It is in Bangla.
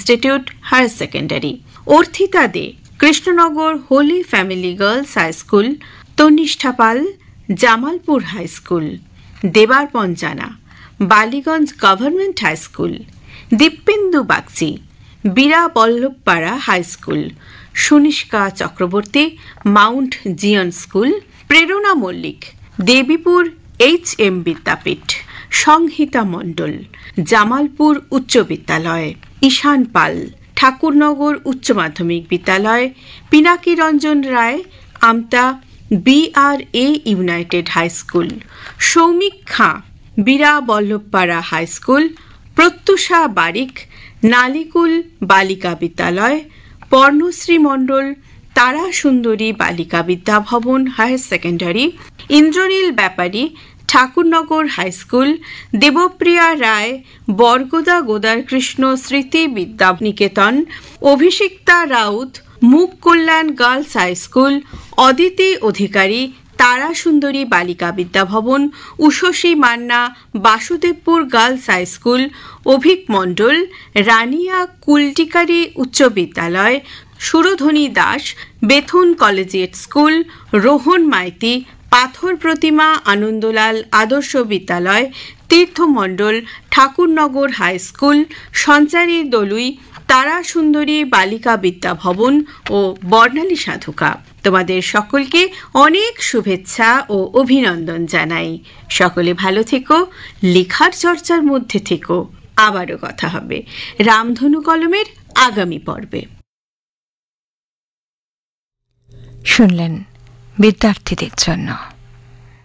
ইনস্টিটিউট হায়ার সেকেন্ডারি, অর্থিতা দে Krishnanagar Holi family girls high school, Tannishtha পাল জামালপুর হাই স্কুল, দেবার পঞ্চানা Ballygunge government high school, Dipendu Bagchi Veera Ballavpara high school, সুনিষ্কা Chakraborty Mount জিয়ন school, প্রেরণা মল্লিক দেবীপুর HM বিদ্যাপীঠ, সংহিতা মণ্ডল জামালপুর উচ্চ বিদ্যালয়, ঈশান পাল ঠাকুরনগর উচ্চ মাধ্যমিক বিদ্যালয়, পিনাকি রঞ্জন রায় আমতা BRA United high school, Soumik Khan Veera Ballavpara high school, Pratyusha বারিক নালিকুল বালিকা বিদ্যালয়, পর্ণশ্রী মণ্ডল তারা সুন্দরী বালিকা বিদ্যাভবন হায়ার সেকেন্ডারি, ইন্দ্রনীল ব্যাপারী ঠাকুরনগর হাই স্কুল, দেবপ্রিয়া রায় বরগোদা গোদারকৃষ্ণ স্মৃতি বিদ্যা নিকেতন, অভিষিক্তা রাউত মুখ কল্যাণ গার্লস হাই স্কুল, অদিতি অধিকারী তারা সুন্দরী বালিকা Vidyabhavan, Ushasi Manna Basudebpur girls high school, Abhik মণ্ডল রানিয়া কুলটিকারি উচ্চ বিদ্যালয়, সুরধ্বনি Das Bethune collegiate school, Rohan Maiti পাথর প্রতিমা আনন্দলাল আদর্শ বিদ্যালয়, তীর্থমণ্ডল ঠাকুরনগর হাই স্কুল, সঞ্চারী দলুই তারা সুন্দরী বালিকা বিদ্যাভবন ও বর্ণালী সাধুকা। তোমাদের সকলকে অনেক শুভেচ্ছা ও অভিনন্দন জানাই। সকলে ভালো থেকো, লেখার চর্চার মধ্যে থেকো। আবারও কথা হবে রামধনু কলমের আগামী পর্বে। শুনলেন বিদ্যার্থীদের জন্য